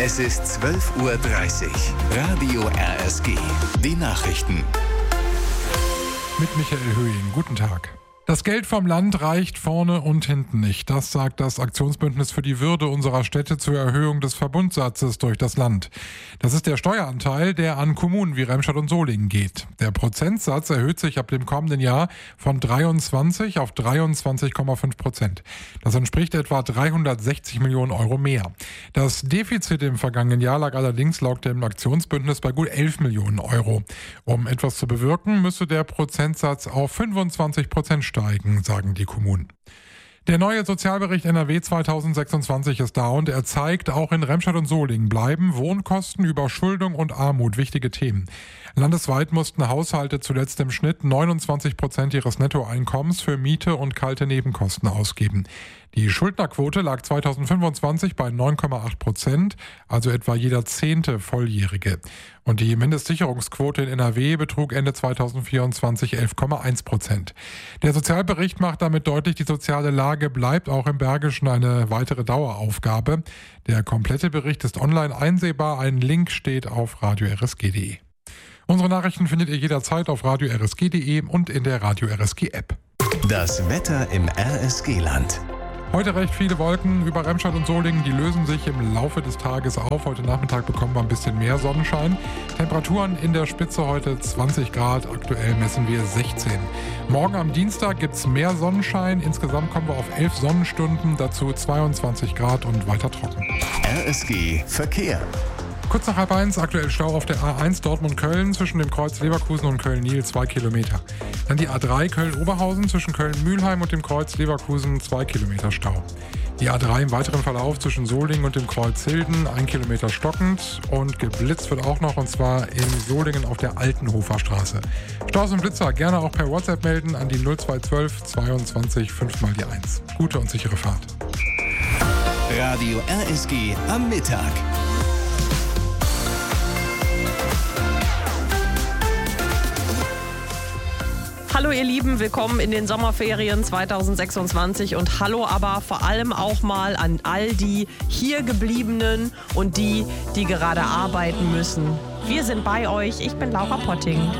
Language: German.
Es ist 12:30 Uhr. Radio RSG. Die Nachrichten. Mit Michael Höhing. Guten Tag. Das Geld vom Land reicht vorne und hinten nicht. Das sagt das Aktionsbündnis für die Würde unserer Städte zur Erhöhung des Verbundsatzes durch das Land. Das ist der Steueranteil, der an Kommunen wie Remscheid und Solingen geht. Der Prozentsatz erhöht sich ab dem kommenden Jahr von 23 auf 23,5%. Das entspricht etwa 360 Millionen Euro mehr. Das Defizit im vergangenen Jahr lag allerdings laut dem Aktionsbündnis bei gut 11 Millionen Euro. Um etwas zu bewirken, müsse der Prozentsatz auf 25% steigen, sagen die Kommunen. Der neue Sozialbericht NRW 2026 ist da und er zeigt, auch in Remscheid und Solingen bleiben Wohnkosten, Überschuldung und Armut wichtige Themen. Landesweit mussten Haushalte zuletzt im Schnitt 29% ihres Nettoeinkommens für Miete und kalte Nebenkosten ausgeben. Die Schuldnerquote lag 2025 bei 9,8%, also etwa jeder 10. Volljährige. Und die Mindestsicherungsquote in NRW betrug Ende 2024 11,1%. Der Sozialbericht macht damit deutlich, die soziale Lage bleibt auch im Bergischen eine weitere Daueraufgabe. Der komplette Bericht ist online einsehbar. Ein Link steht auf radio-rsg.de. Unsere Nachrichten findet ihr jederzeit auf radio-rsg.de und in der Radio RSG App. Das Wetter im RSG-Land. Heute recht viele Wolken über Remscheid und Solingen, die lösen sich im Laufe des Tages auf. Heute Nachmittag bekommen wir ein bisschen mehr Sonnenschein. Temperaturen in der Spitze heute 20 Grad, aktuell messen wir 16. Morgen am Dienstag gibt es mehr Sonnenschein. Insgesamt kommen wir auf 11 Sonnenstunden, dazu 22 Grad und weiter trocken. RSG Verkehr. Kurz nach 12:30 aktuell Stau auf der A1 Dortmund-Köln zwischen dem Kreuz Leverkusen und Köln-Niel 2 Kilometer. Dann die A3 Köln-Oberhausen zwischen Köln-Mühlheim und dem Kreuz Leverkusen 2 Kilometer Stau. Die A3 im weiteren Verlauf zwischen Solingen und dem Kreuz Hilden 1 Kilometer stockend und geblitzt wird auch noch, und zwar in Solingen auf der Altenhofer Straße. Staus und Blitzer gerne auch per WhatsApp melden an die 0212 22 5 mal die 1. Gute und sichere Fahrt. Radio RSG am Mittag. Hallo ihr Lieben, willkommen in den Sommerferien 2026 und hallo aber vor allem auch mal an all die hier gebliebenen und die gerade arbeiten müssen. Wir sind bei euch, ich bin Laura Potting.